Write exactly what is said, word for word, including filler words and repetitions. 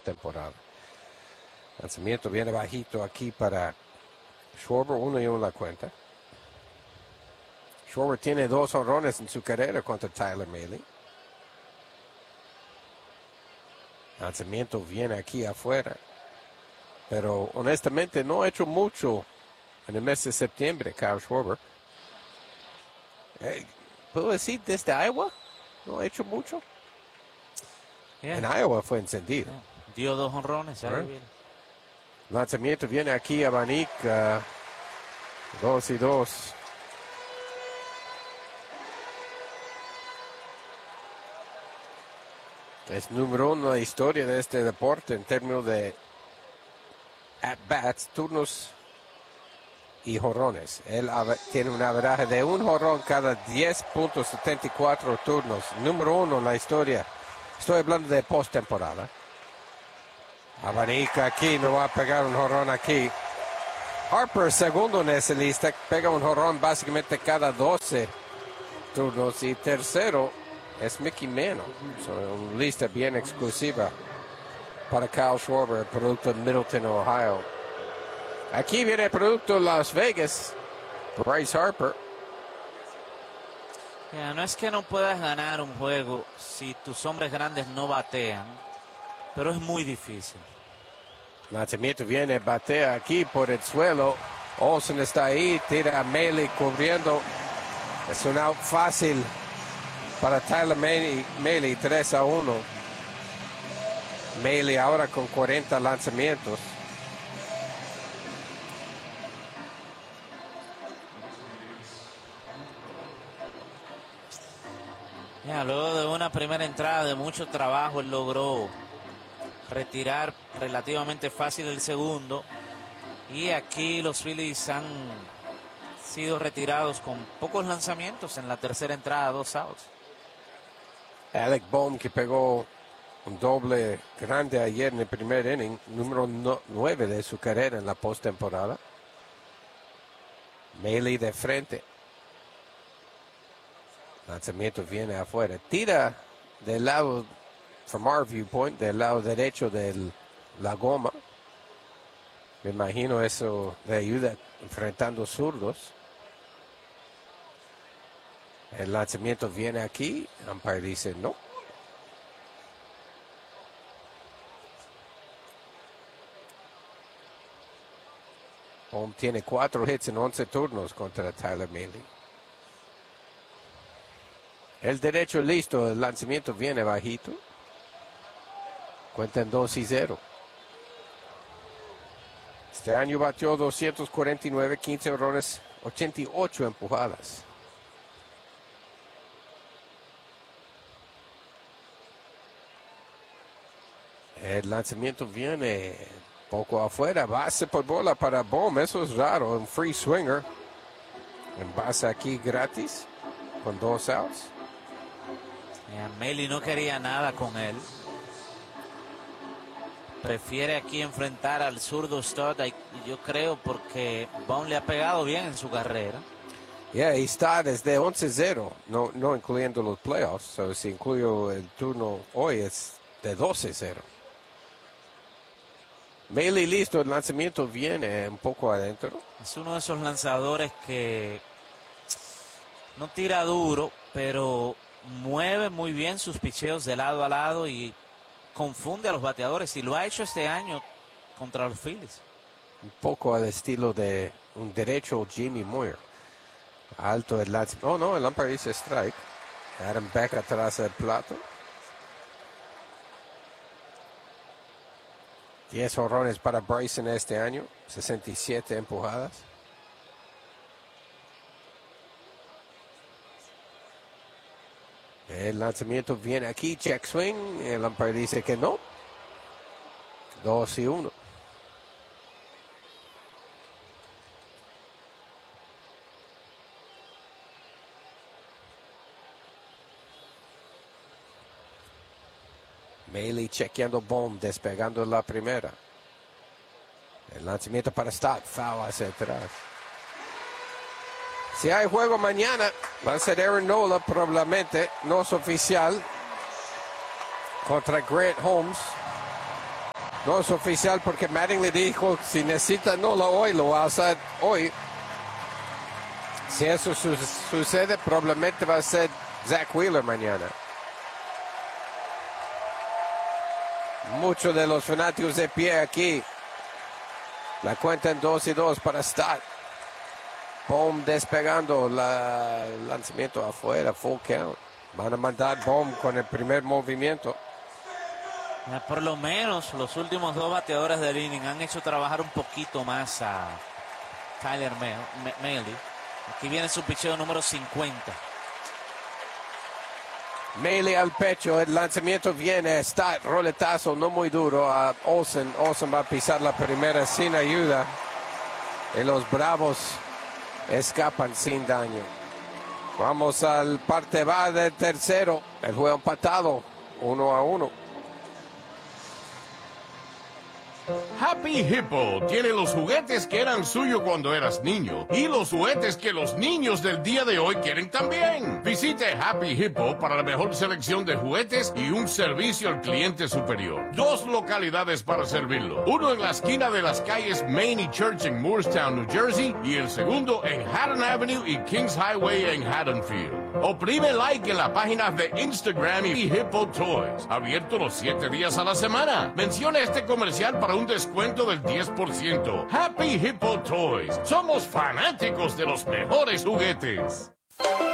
postemporada. Lanzamiento viene bajito aquí para Schwarber, uno y uno la cuenta. Schwarber tiene dos honrones en su carrera contra Tyler Mahle. Lanzamiento viene aquí afuera. Pero honestamente no ha hecho mucho en el mes de septiembre, Kyle Schwarber. Eh, ¿Puedo decir desde Iowa? No ha hecho mucho. Yeah. En Iowa fue encendido. Yeah. Dio dos honrones. Right. Lanzamiento viene aquí a Vanik. Uh, dos y dos. Es número uno en la historia de este deporte en términos de at-bats, turnos y jonrones. Él tiene un averaje de un jonrón cada diez punto setenta y cuatro turnos. Número uno en la historia. Estoy hablando de postemporada. Abanica aquí, no va a pegar un jonrón aquí. Harper, segundo en esa lista, pega un jonrón básicamente cada doce turnos. Y tercero es Mickey Mantle. So, una lista bien exclusiva para Kyle Schwarber, el producto de Middleton, Ohio. Aquí viene el producto de Las Vegas, Bryce Harper. Yeah, no es que no puedas ganar un juego si tus hombres grandes no batean, pero es muy difícil. Lanzamiento viene, batea aquí por el suelo. Olsen está ahí, tira a Mahle cubriendo. Es un out fácil para Tyler Mahle, tres a uno. Mahle ahora con cuarenta lanzamientos. Ya, luego de una primera entrada de mucho trabajo, él logró retirar relativamente fácil el segundo. Y aquí los Phillies han sido retirados con pocos lanzamientos en la tercera entrada, dos outs. Alec Bohm, que pegó un doble grande ayer en el primer inning, número no, nueve de su carrera en la postemporada. Mahle de frente. Lanzamiento viene afuera. Tira del lado, from our viewpoint, del lado derecho de la goma. Me imagino eso le ayuda enfrentando zurdos. El lanzamiento viene aquí. Umpire dice no. Bohm tiene cuatro hits en once turnos contra Tyler Mahle. El derecho listo, el lanzamiento viene bajito. Cuentan dos y cero. Este año batió doscientos cuarenta y nueve, quince honrones, ochenta y ocho empujadas. El lanzamiento viene poco afuera, base por bola para Bohm, eso es raro, un free swinger. En base aquí gratis, con dos outs. Yeah, Mahle no quería nada con él. Prefiere aquí enfrentar al zurdo Stott, yo creo, porque Bohm le ha pegado bien en su carrera. Yeah, y está desde once cero, no, no incluyendo los playoffs. So, si incluyo el turno hoy, es de doce cero. Mahle listo, el lanzamiento viene un poco adentro. Es uno de esos lanzadores que no tira duro, pero mueve muy bien sus picheos de lado a lado y confunde a los bateadores, y lo ha hecho este año contra los Phillies. Un poco al estilo de un derecho Jimmy Moyer. Alto el lanzamiento. Oh, no, el umpire dice strike. Adam Beck atrás del plato. diez honrones para Bryson este año, sesenta y siete empujadas. El lanzamiento viene aquí, check swing. El umpire dice que no. dos y uno. Mahle chequeando Bohm, despegando la primera. El lanzamiento para Stott, foul hacia atrás. Si hay juego mañana, va a ser Aaron Nola probablemente, no es oficial, contra Grant Holmes. No es oficial porque Mattingly dijo, si necesita no lo hoy, lo va a hacer hoy. Si eso su sucede, probablemente va a ser Zach Wheeler mañana. Muchos de los fanáticos de pie aquí. La cuenta en dos y dos para Stott. Bohm despegando la, el lanzamiento afuera, full count. Van a mandar Bohm con el primer movimiento. Por lo menos los últimos dos bateadores del inning han hecho trabajar un poquito más a Tyler Mahle. Aquí viene su picheo número cincuenta. Mahle al pecho, el lanzamiento viene, está roletazo, no muy duro a Olsen. Olsen va a pisar la primera sin ayuda. Y los Bravos escapan sin daño. Vamos al parte va del tercero. El juego empatado, uno a uno. Happy Hippo tiene los juguetes que eran suyos cuando eras niño y los juguetes que los niños del día de hoy quieren también. Visite Happy Hippo para la mejor selección de juguetes y un servicio al cliente superior. Dos localidades para servirlo. Uno en la esquina de las calles Main y Church en Moorestown, New Jersey, y el segundo en Haddon Avenue y Kings Highway en Haddonfield. Oprime like en la página de Instagram y Hippo Toys. Abierto los siete días a la semana. Menciona este comercial para un descuento del diez por ciento. Happy Hippo Toys. Somos fanáticos de los mejores juguetes.